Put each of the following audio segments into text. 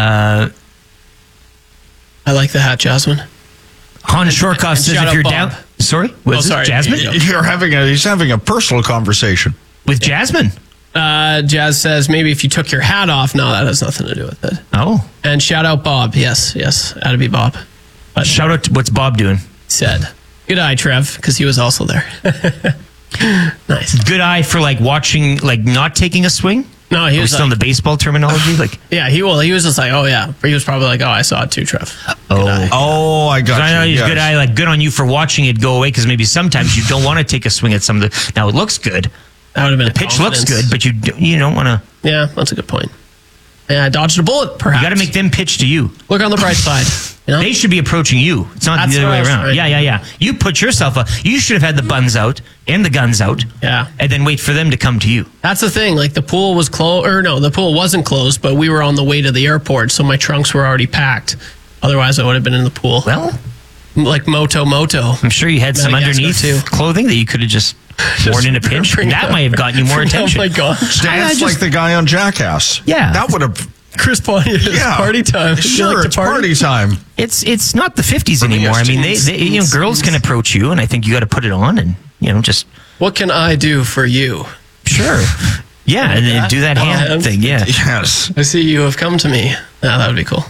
I like the hat, Jasmine. Han Shorkoff says if you're down... Sorry? Sorry. Jasmine? He's having a personal conversation. With Jasmine? Jazz says maybe if you took your hat off. No, that has nothing to do with it. Oh. And shout out Bob. Yes. That'd be Bob. But shout out to what's Bob doing? Said. Good eye, Trev, because he was also there. Nice. Good eye for watching, not taking a swing? No, he was still in the baseball terminology. Yeah, he was just like, oh yeah. He was probably like, oh, I saw it too, Trev. I got you. I know he's good eye, good on you for watching it go away, because maybe sometimes you don't want to take a swing at some of the. Now it looks good. That would have been the pitch looks good, but you don't want to. Yeah, that's a good point. Yeah, I dodged a bullet. Perhaps you got to make them pitch to you. Look on the bright side. They should be approaching you. It's not the other way around. Right. Yeah. You put yourself up. You should have had the buns out and the guns out. Yeah. And then wait for them to come to you. That's the thing. The pool was closed. Or no, the pool wasn't closed, but we were on the way to the airport, so my trunks were already packed. Otherwise, I would have been in the pool. Well, like Moto. I'm sure you had some underneath clothing that you could have just worn in a pinch. That might have gotten you more attention. Oh my gosh. Dance like the guy on Jackass. Yeah. That would have... Chris Pontius, party time. Sure, it's party time. It's not the 50s anymore. I mean, they girls can approach you, and I think you got to put it on and just. What can I do for you? Sure. Yeah, and then do that hand thing. Yeah. Yes. I see you have come to me. Yeah, that would be cool.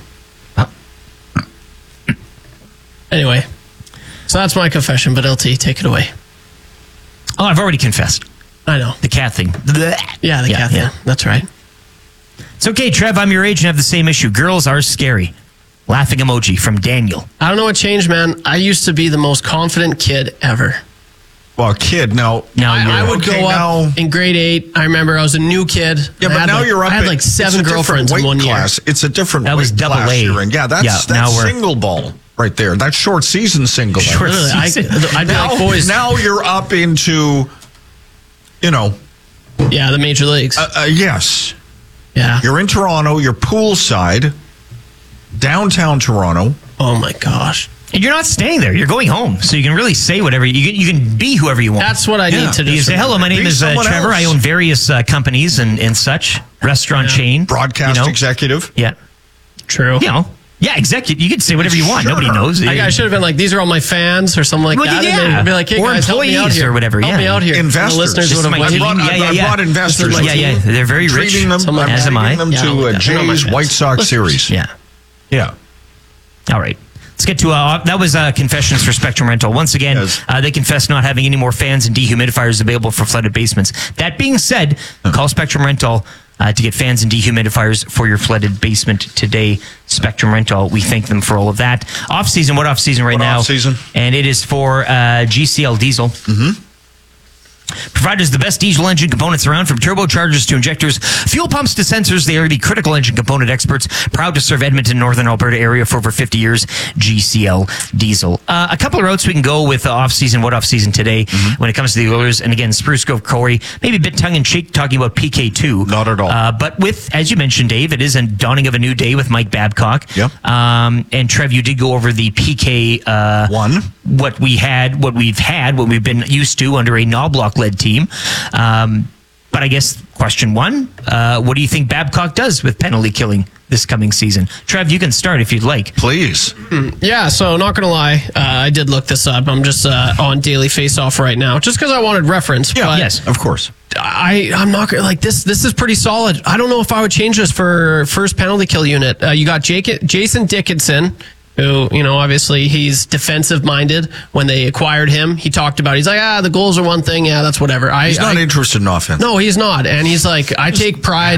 Anyway, so that's my confession. But LT, take it away. Oh, I've already confessed. I know the cat thing. Yeah, the cat thing. That's right. It's okay, Trev. I'm your age and have the same issue. Girls are scary. Laughing emoji from Daniel. I don't know what changed, man. I used to be the most confident kid ever. Well, kid, now I would go up in grade 8. I remember I was a new kid. Yeah, but now you're up. I had 7 girlfriends in one year. It's a different. That was double A. Yeah, that's single ball right there. That's short season single. Short season. I'd be like, boys. Now you're up into, Yeah, the major leagues. Yes. Yeah. You're in Toronto. You're poolside, downtown Toronto. Oh my gosh. And you're not staying there. You're going home, so you can really say whatever you can be whoever you want. That's what I need to do. You say, hello, my name is Trevor. I own various companies and such. Restaurant chain, broadcast executive. Yeah, true. Yeah, executive. You can say whatever you want. Nobody knows. I should have been like, these are all my fans or something like that. Yeah. And they'd be like, hey, or guys, employees help me out here. or whatever. Help me out here. Investors. The listeners would have I brought investors. Yeah. They're very rich. As am I. Them to Jays White Sox series. Yeah. All right. Let's get to that was confessions for Spectrum Rental. Once again, they confess not having any more fans and dehumidifiers available for flooded basements. That being said, call Spectrum Rental to get fans and dehumidifiers for your flooded basement today. Spectrum Rental, we thank them for all of that. Off season, what off season right now? Off season, and it is for GCL Diesel. Mm-hmm. Providers the best diesel engine components around, from turbochargers to injectors, fuel pumps to sensors. They are the critical engine component experts, proud to serve Edmonton, Northern Alberta area for over 50 years. GCL Diesel. A couple of routes we can go with off-season, what off-season today when it comes to the Oilers. And again, Spruce Grove Corey, maybe a bit tongue-in-cheek talking about PK2. Not at all. But with, as you mentioned, Dave, it is a dawning of a new day with Mike Babcock. Yep. And Trev, you did go over the PK... one. What we've been used to under a Knobloch-led team. But I guess question one, what do you think Babcock does with penalty killing this coming season? Trev, you can start if you'd like. Please. Yeah, so not going to lie, I did look this up. I'm just on Daily Face-Off right now, just because I wanted reference. Yeah, but yes, of course. I'm not going to, like, this is pretty solid. I don't know if I would change this for first penalty kill unit. You got Jason Dickinson, who, obviously he's defensive-minded. When they acquired him, he talked about, he's like, the goals are one thing. Yeah, that's whatever. He's not interested in offense. No, he's not. And he's like, I take pride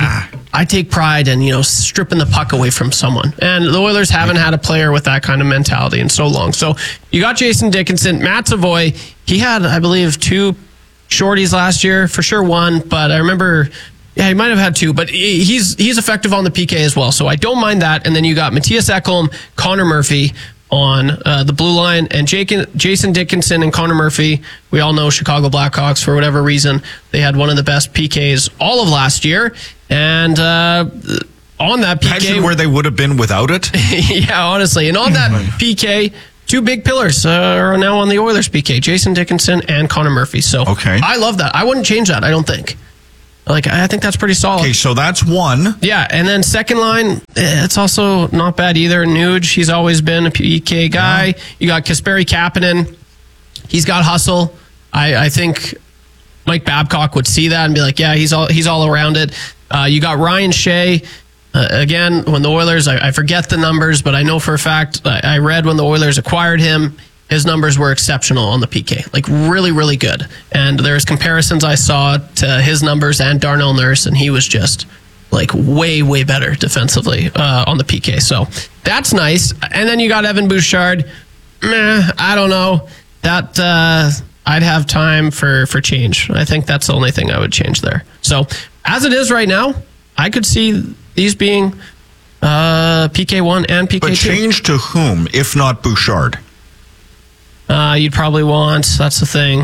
in, stripping the puck away from someone. And the Oilers haven't had a player with that kind of mentality in so long. So you got Jason Dickinson. Matt Savoy, he had, I believe, 2 shorties last year. For sure 1, but I remember... Yeah, he might have had 2, but he's effective on the PK as well, so I don't mind that. And then you got Matthias Ekholm, Connor Murphy on the blue line, and Jason Dickinson and Connor Murphy. We all know Chicago Blackhawks, for whatever reason, they had one of the best PKs all of last year. And on that PK... Imagine where they would have been without it. Yeah, honestly. And on that PK... 2 big pillars are now on the Oilers PK, Jason Dickinson and Connor Murphy. So okay. I love that. I wouldn't change that, I don't think. Like, I think that's pretty solid. Okay, so that's one. Yeah, and then second line, it's also not bad either. Nuge, he's always been a PK guy. Yeah. You got Kasperi Kapanen. He's got hustle. I think Mike Babcock would see that and be like, yeah, he's all around it. You got Ryan Shea. Again, when the Oilers, I forget the numbers, but I know for a fact, I read when the Oilers acquired him, his numbers were exceptional on the PK, like really, really good. And there's comparisons I saw to his numbers and Darnell Nurse, and he was just like way, way better defensively on the PK. So that's nice. And then you got Evan Bouchard. I don't know. That I'd have time for change. I think that's the only thing I would change there. So as it is right now, I could see these being PK1 and PK2. But change to whom, if not Bouchard? You'd probably want, that's the thing,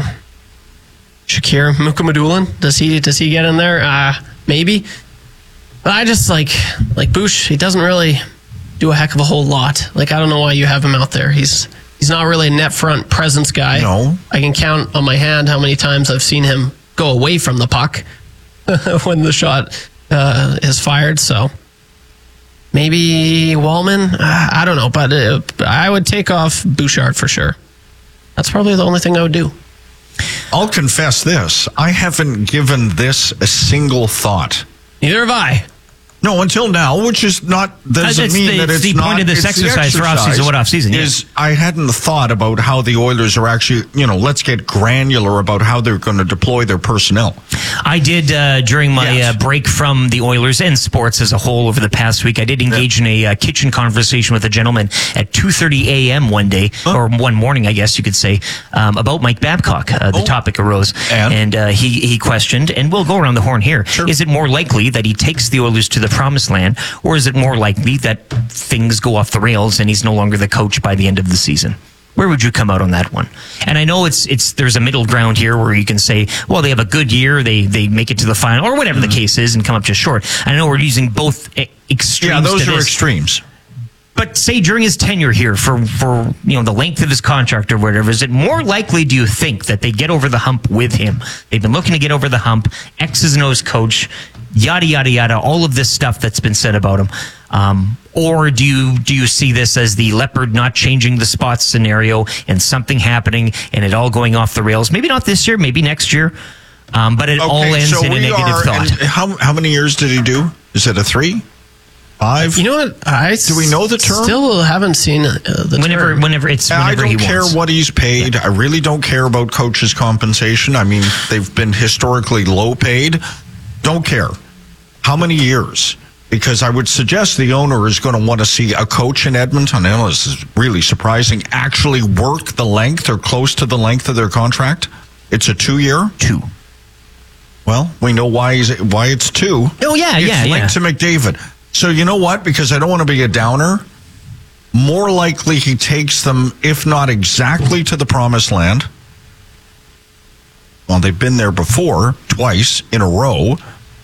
Shakir Mukhamadullin. Does he get in there? Maybe. But I just like Bouch, he doesn't really do a heck of a whole lot. Like, I don't know why you have him out there. He's not really a net front presence guy. No. I can count on my hand how many times I've seen him go away from the puck when the shot is fired. So maybe Wallman? I don't know, but I would take off Bouchard for sure. That's probably the only thing I would do. I'll confess this. I haven't given this a single thought. Neither have I. No, until now, which is not, doesn't mean that it's the not. Point of this exercise for off-season. What off-season? Is I hadn't thought about how the Oilers are actually, let's get granular about how they're going to deploy their personnel. I did, during my break from the Oilers and sports as a whole over the past week, I did engage in a kitchen conversation with a gentleman at 2:30 a.m. one day, or one morning, I guess you could say, about Mike Babcock. The topic arose. And he questioned, and we'll go around the horn here. Sure. Is it more likely that he takes the Oilers to the promised land, or is it more likely that things go off the rails and he's no longer the coach by the end of the season? Where would you come out on that one? And I know there's a middle ground here where you can say, well, they have a good year, they make it to the final, or whatever the case is, and come up just short. I know we're using both extremes. Yeah, those are extremes. But say during his tenure here, for the length of his contract or whatever, is it more likely, do you think, that they get over the hump with him? They've been looking to get over the hump, X's and O's coach, yada, yada, yada, all of this stuff that's been said about him. Or do you see this as the leopard not changing the spots scenario and something happening and it all going off the rails? Maybe not this year, maybe next year, but it all ends in a negative thought. How many years did he do? Is it a 3? 5? You know what? Do we know the term? Still haven't seen the term. Whenever he wants. I don't care what he's paid. I really don't care about coaches' compensation. I mean, they've been historically low paid. Don't care. How many years? Because I would suggest the owner is going to want to see a coach in Edmonton. I know this is really surprising. Actually work the length or close to the length of their contract. It's a 2-year? 2. Well, we know why it's 2. Oh, yeah, it's linked to McDavid. So you know what? Because I don't want to be a downer, more likely he takes them, if not exactly to the promised land. Well, they've been there before, twice in a row.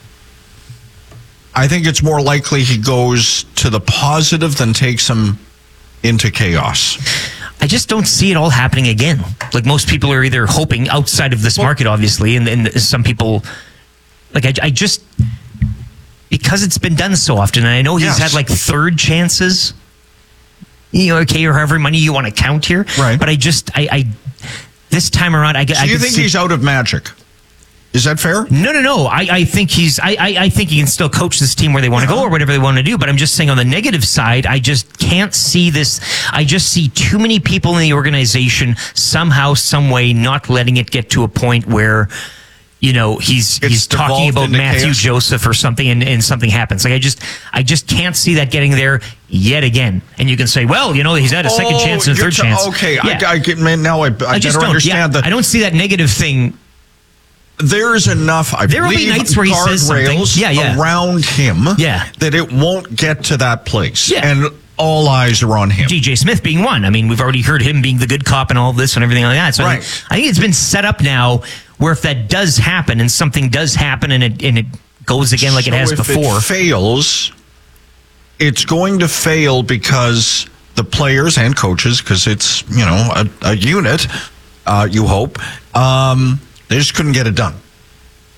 I think it's more likely he goes to the positive than takes them into chaos. I just don't see it all happening again. Like, most people are either hoping outside of this market, obviously, and some people, like, I just... Because it's been done so often, and I know he's had like third chances, or however many you want to count here. Right. But I this time around, So you think he's out of magic? Is that fair? No. I think I think he can still coach this team where they want to go or whatever they want to do. But I'm just saying, on the negative side, I just can't see this. I just see too many people in the organization somehow, some way, not letting it get to a point where, he's talking about Matthew Joseph or something, and something happens. Like, I just can't see that getting there yet again. And you can say, well, he's had a second chance and a third chance. Okay, yeah. I better understand that. I don't see that negative thing. There's enough, there will be nights where he says something around him that it won't get to that place. Yeah. And all eyes are on him. DJ Smith being one. I mean, we've already heard him being the good cop and all this and everything like that. So I think it's been set up now where if that does happen and something does happen and it goes again like it has before. If it fails, it's going to fail because the players and coaches, because it's, a unit, you hope, they just couldn't get it done.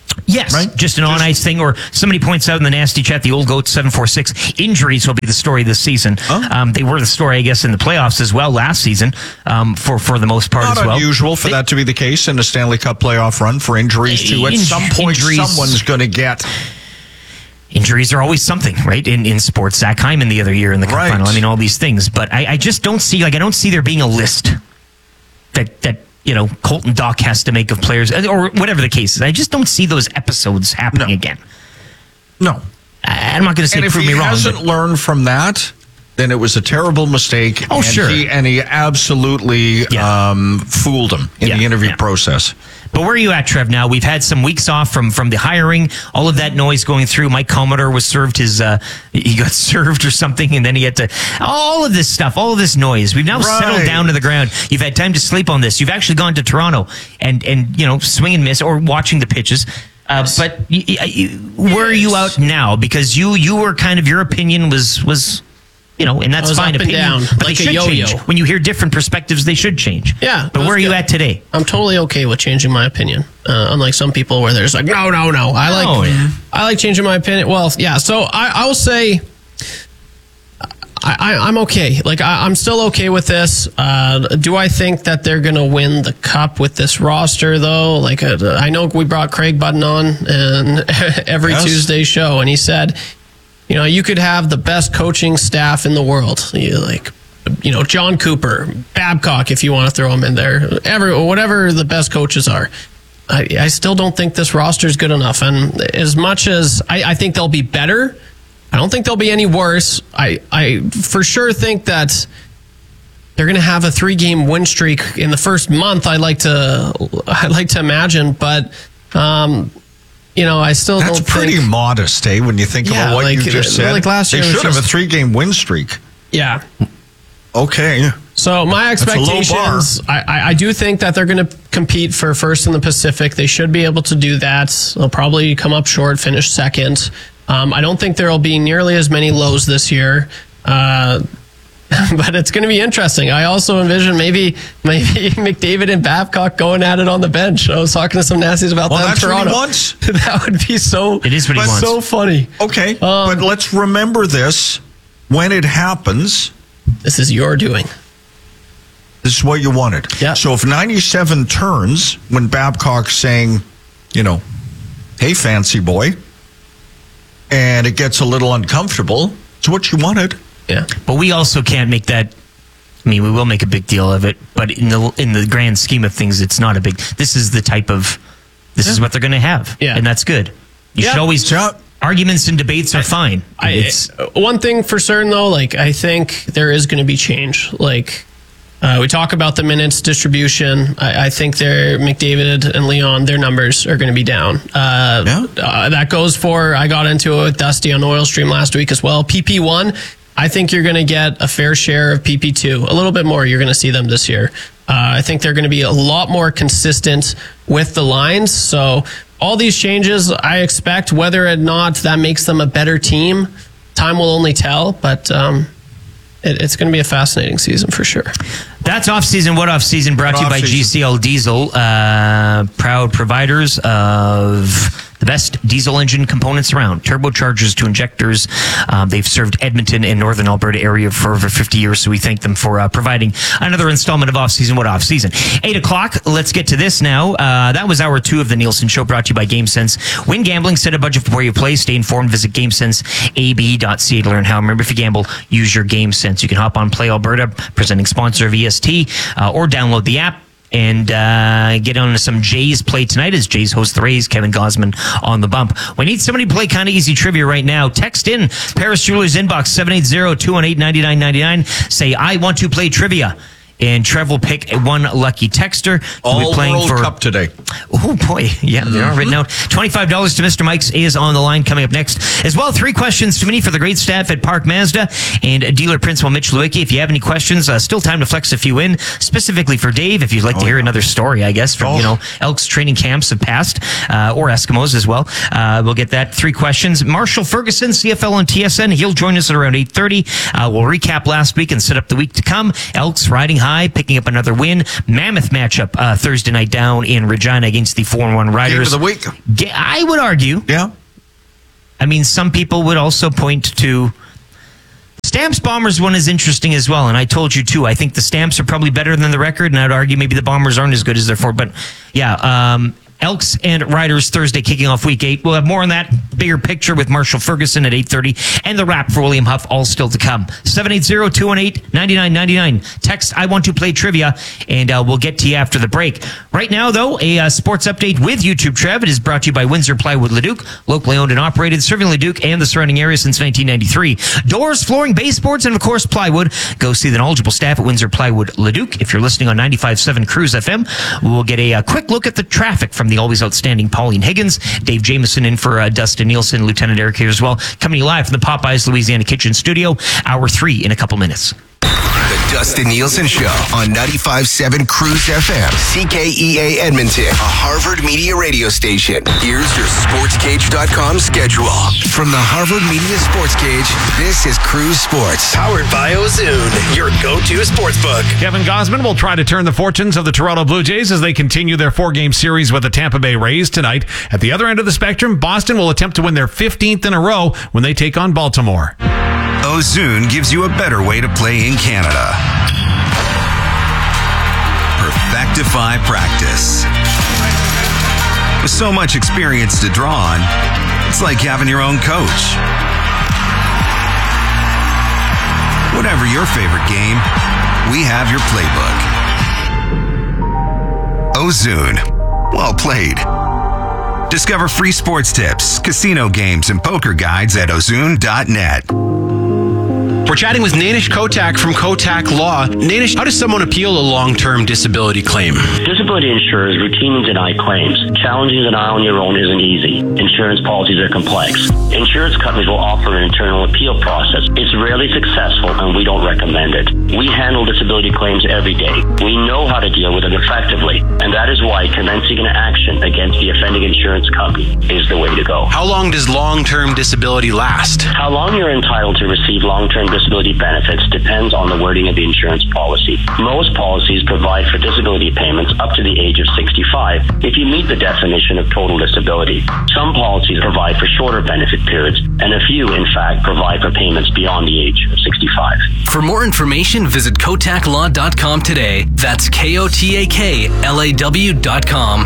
Yes, right? just an on-ice thing. Or somebody points out in the Nasty Chat, the Old Goat 746, injuries will be the story this season. They were the story, I guess, in the playoffs as well last season, for the most part Not as well. Not unusual for that to be the case in a Stanley Cup playoff run for injuries too. At some point, someone's going to get... Injuries are always something, right? In sports. Zach Hyman the other year in the Cup final. I mean, all these things. But I just don't see, I don't see there being a list that Colton Dach has to make of players, or whatever the case is. I just don't see those episodes happening again. No. I'm not going to say prove me wrong. And if he hasn't learned from that, then it was a terrible mistake. Oh, sure. He absolutely fooled him in the interview process. But where are you at, Trev, now? We've had some weeks off from the hiring, all of that noise going through. Mike Commodore was served he got served or something, and then he had to, all of this stuff, all of this noise. We've now settled down to the ground. You've had time to sleep on this. You've actually gone to Toronto and swing and miss or watching the pitches. But where are you out now? Because you were kind of, your opinion was and that's fine. Up and down, but like they should a yo-yo. change. When you hear different perspectives, they should change. Yeah. But where are you at today? I'm totally okay with changing my opinion. Unlike some people where there's like, no. I like changing my opinion. Well, yeah. So I will say I'm okay. Like I'm still okay with this. Do I think that they're going to win the cup with this roster though? Like I know we brought Craig Budden on and every Tuesday show, and he said, you could have the best coaching staff in the world. John Cooper, Babcock, if you want to throw him in there. Whatever the best coaches are. I still don't think this roster is good enough. And as much as I think they'll be better, I don't think they'll be any worse. I for sure think that they're going to have a 3-game win streak in the first month. I like to imagine, but I still don't think... That's pretty modest, when you think about what you just said. Like last year, they should have a 3-game win streak. Yeah. Okay. So my expectations, I do think that they're going to compete for first in the Pacific. They should be able to do that. They'll probably come up short, finish second. I don't think there will be nearly as many lows this year. But it's going to be interesting. I also envision maybe McDavid and Babcock going at it on the bench. I was talking to some nasties about that in Toronto. That's what he wants. That would be so. It is what he wants. So funny. Okay, but let's remember this when it happens. This is your doing. This is what you wanted. Yeah. So if 97 turns when Babcock's saying, hey, fancy boy, and it gets a little uncomfortable, it's what you wanted. Yeah, but we also can't make that. I mean, we will make a big deal of it, but in the grand scheme of things, it's not a big. This is the type of. This is what they're going to have, and that's good. You should always. Arguments and debates are fine. It's one thing for certain though. Like I think there is going to be change. Like we talk about the minutes distribution. I think McDavid and Leon, their numbers are going to be down. That goes for. I got into it with Dusty on Oil Stream last week as well. PP1. I think you're going to get a fair share of PP2. A little bit more you're going to see them this year. I think they're going to be a lot more consistent with the lines. So all these changes, I expect, whether or not that makes them a better team, time will only tell. But it's going to be a fascinating season for sure. That's Off-Season, What Off-Season, brought to you by GCL Diesel, proud providers of the best diesel engine components around, turbochargers to injectors. They've served Edmonton and Northern Alberta area for over 50 years, so we thank them for providing another installment of Off-Season, What Off-Season. 8 o'clock, let's get to this now. That was hour 2 of the Nielsen Show, brought to you by GameSense. Win gambling, set a budget before you play. Stay informed, visit GameSenseAB.ca to learn how. Remember, if you gamble, use your GameSense. You can hop on Play Alberta, presenting sponsor of EST, or download the app and get on to some Jays play tonight as Jays host the Rays. Kevin Gosman on the bump. We need somebody to play kind of easy trivia right now. Text in Paris Jewelers inbox 780-218-9999. Say, I want to play trivia. And Trev will pick one lucky texter. All World Cup today. Oh, boy. Yeah, they are written out. $25 to Mr. Mike's is on the line coming up next. As well, 3 questions too many for the great staff at Park Mazda and dealer principal Mitch Lewicki. If you have any questions, still time to flex a few in, specifically for Dave, if you'd like to hear another story, I guess, from, Elks training camps of past, or Eskimos as well. We'll get that. 3 questions. Marshall Ferguson, CFL on TSN. He'll join us at around 8:30. We'll recap last week and set up the week to come. Elks riding high High picking up another win. Mammoth matchup Thursday night down in Regina against the 4-1 Riders. Game of the week. I would argue. Yeah. I mean, some people would also point to Stamps Bombers one is interesting as well, and I told you too. I think the Stamps are probably better than the Record, and I'd argue maybe the Bombers aren't as good as they're for. But yeah, Elks and Riders Thursday kicking off Week 8. We'll have more on that bigger picture with Marshall Ferguson at 8:30, and the wrap for William Huff all still to come. 780-218-9999. Text I want to play trivia, and we'll get to you after the break. Right now, though, a sports update with YouTube Trev. It is brought to you by Windsor Plywood Leduc, locally owned and operated, serving Leduc and the surrounding area since 1993. Doors, flooring, baseboards, and of course plywood. Go see the knowledgeable staff at Windsor Plywood Leduc. If you're listening on 95.7 Cruise FM, we'll get a quick look at the traffic from the always outstanding Pauline Higgins. Dave Jameson in for Dustin Nielsen, Lieutenant Eric here as well. Coming to you live from the Popeyes Louisiana Kitchen Studio. Hour 3 in a couple minutes. The Dustin Nielsen Show on 95.7 Cruise FM, CKEA Edmonton, a Harvard Media radio station. Here's your SportsCage.com schedule. From the Harvard Media Sports Cage, this is Cruise Sports. Powered by Ozune, your go-to sportsbook. Kevin Gausman will try to turn the fortunes of the Toronto Blue Jays as they continue their 4-game series with the Tampa Bay Rays tonight. At the other end of the spectrum, Boston will attempt to win their 15th in a row when they take on Baltimore. Ozune gives you a better way to play in Canada. Perfectify practice. With so much experience to draw on, it's like having your own coach. Whatever your favorite game, we have your playbook. Ozune. Well played. Discover free sports tips, casino games, and poker guides at ozune.net. We're chatting with Nainish Kotak from Kotak Law. Nainish, how does someone appeal a long-term disability claim? Disability insurers routinely deny claims. Challenging a denial on your own isn't easy. Insurance policies are complex. Insurance companies will offer an internal appeal process. It's rarely successful, and we don't recommend it. We handle disability claims every day. We know how to deal with it effectively, and that is why commencing an action against the offending insurance company is the way to go. How long does long-term disability last? How long you're entitled to receive long-term disability benefits depends on the wording of the insurance policy. Most policies provide for disability payments up to the age of 65 if you meet the definition of total disability. Some policies provide for shorter benefit periods, and a few, in fact, provide for payments beyond the age of 65. For more information, visit kotaklaw.com today. That's KOTAKLAW.com.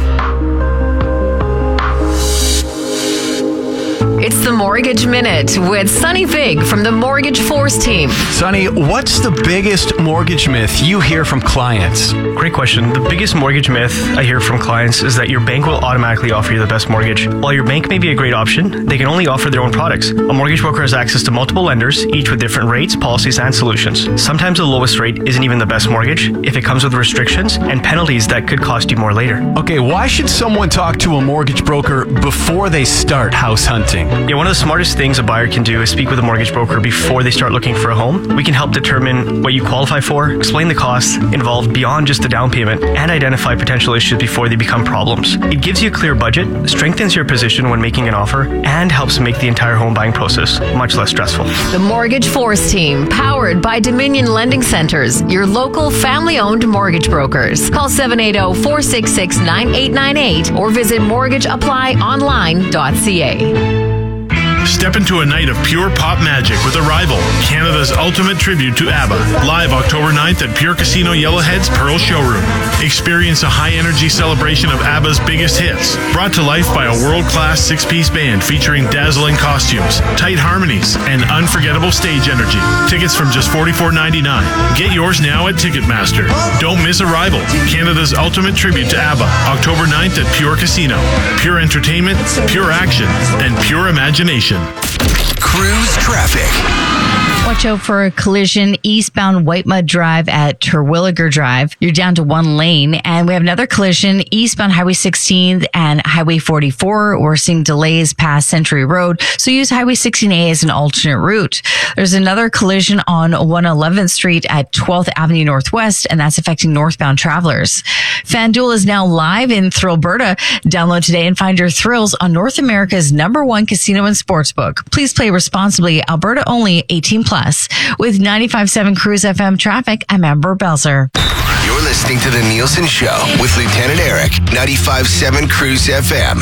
It's the Mortgage Minute with Sonny Vig from the Mortgage Force team. Sonny, what's the biggest mortgage myth you hear from clients? Great question. The biggest mortgage myth I hear from clients is that your bank will automatically offer you the best mortgage. While your bank may be a great option, they can only offer their own products. A mortgage broker has access to multiple lenders, each with different rates, policies, and solutions. Sometimes the lowest rate isn't even the best mortgage if it comes with restrictions and penalties that could cost you more later. Okay, why should someone talk to a mortgage broker before they start house hunting? Yeah, one of the smartest things a buyer can do is speak with a mortgage broker before they start looking for a home. We can help determine what you qualify for, explain the costs involved beyond just the down payment, and identify potential issues before they become problems. It gives you a clear budget, strengthens your position when making an offer, and helps make the entire home buying process much less stressful. The Mortgage Force team, powered by Dominion Lending Centers, your local family-owned mortgage brokers. Call 780-466-9898 or visit mortgageapplyonline.ca. Step into a night of pure pop magic with Arrival, Canada's ultimate tribute to ABBA. Live October 9th at Pure Casino Yellowhead's Pearl Showroom. Experience a high-energy celebration of ABBA's biggest hits, brought to life by a world-class 6-piece band featuring dazzling costumes, tight harmonies, and unforgettable stage energy. Tickets from just $44.99. Get yours now at Ticketmaster. Don't miss Arrival, Canada's ultimate tribute to ABBA. October 9th at Pure Casino. Pure entertainment, pure action, and pure imagination. Cruise traffic. Watch out for a collision eastbound White Mud Drive at Terwilliger Drive. You're down to one lane. And we have another collision eastbound Highway 16 and Highway 44. We're seeing delays past Century Road, so use Highway 16A as an alternate route. There's another collision on 111th Street at 12th Avenue Northwest, and that's affecting northbound travelers. FanDuel is now live in Thrillberta. Download today and find your thrills on North America's #1 casino and sportsbook. Please play responsibly. Alberta only, 18+. Plus. With 95.7 Cruise FM traffic, I'm Amber Belzer. You're listening to The Nielsen Show with Lieutenant Eric, 95.7 Cruise FM.